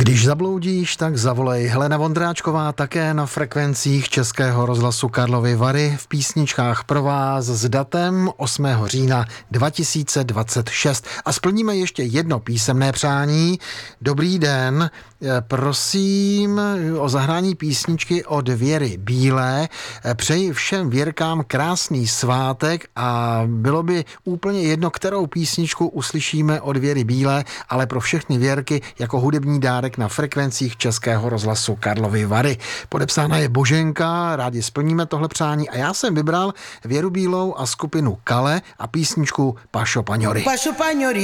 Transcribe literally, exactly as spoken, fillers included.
Když zabloudíš, tak zavolej. Helena Vondráčková také na frekvencích Českého rozhlasu Karlovy Vary v písničkách pro vás s datem osmého října dva tisíce dvacet šest. A splníme ještě jedno písemné přání. Dobrý den, prosím o zahrání písničky od Věry Bílé. Přeji všem Věrkám krásný svátek a bylo by úplně jedno, kterou písničku uslyšíme od Věry Bílé, ale pro všechny Věrky jako hudební dárek na frekvencích Českého rozhlasu Karlovy Vary. Podepsána je Boženka, rádi splníme tohle přání a já jsem vybral Věru Bílou a skupinu Kale a písničku Pašo Paňori. Pašo Paňori.